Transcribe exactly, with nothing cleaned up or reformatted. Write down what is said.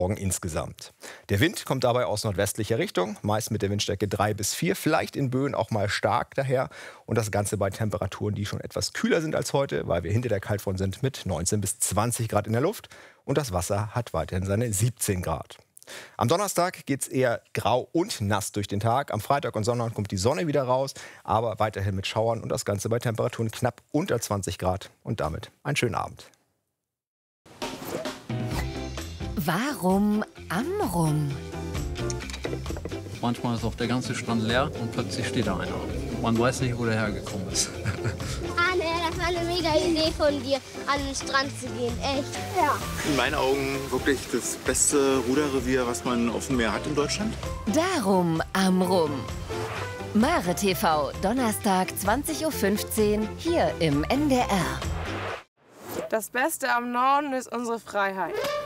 Morgen insgesamt. Der Wind kommt dabei aus nordwestlicher Richtung, meist mit der Windstärke drei bis vier, vielleicht in Böen auch mal stark daher. Und das Ganze bei Temperaturen, die schon etwas kühler sind als heute, weil wir hinter der Kaltfront sind mit neunzehn bis zwanzig Grad in der Luft. Und das Wasser hat weiterhin seine siebzehn Grad. Am Donnerstag geht es eher grau und nass durch den Tag. Am Freitag und Sonntag kommt die Sonne wieder raus, aber weiterhin mit Schauern und das Ganze bei Temperaturen knapp unter zwanzig Grad. Und damit einen schönen Abend. Warum Amrum? Manchmal ist auch der ganze Strand leer und plötzlich steht da einer. Man weiß nicht, wo der hergekommen ist. Ah, ne, das war eine mega Idee von dir, an den Strand zu gehen. Echt? Ja. In meinen Augen wirklich das beste Ruderrevier, was man auf dem Meer hat in Deutschland. Darum Amrum. Mare T V, Donnerstag zwanzig Uhr fünfzehn, hier im N D R. Das Beste am Norden ist unsere Freiheit.